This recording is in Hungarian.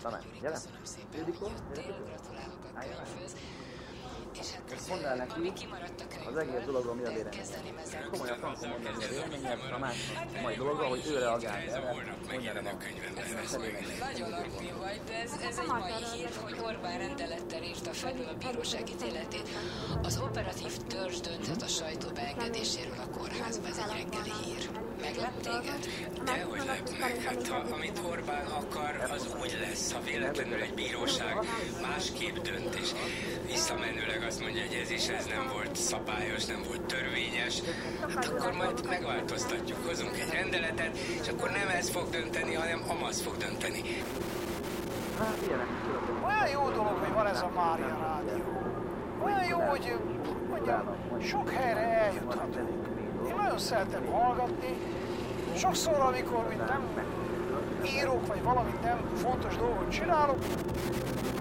Na menj, gyere! Ildikó, gyere ki! Állj meg! Mondd el neki, az egész dologról mi a véleményed. Komolyan frankon mondani mi a véleményed, a másik mai dologról, hogy ő reagált erre, mondj erre van. Nagyon aktív vagy, de ez egy mai hír, hogy Orbán rendelettel írta felül a bíróság ítéletét. Az operatív törzs dönthet a sajtó beengedéséről a kórházba, ez egy reggeli hír. Meglep téged? Dehogy lep meg, hát amit Orbán akar, az úgy lesz, ha véletlenül egy bíróság másképp dönt, és visszamenőleg azt mondja, hogy ez nem volt szabályos, nem volt törvényes, hát akkor majd megváltoztatjuk, hozunk egy rendeletet, és akkor nem ez fog dönteni, hanem Amaz fog dönteni. Hát ilyenek. Olyan jó dolog, hogy van ez a Mária rádió. Olyan jó, hogy mondjam, sok helyre eljuthatunk. Én nagyon szeretem hallgatni. Sokszor, amikor nem írok, vagy valamit nem fontos dolgot csinálok,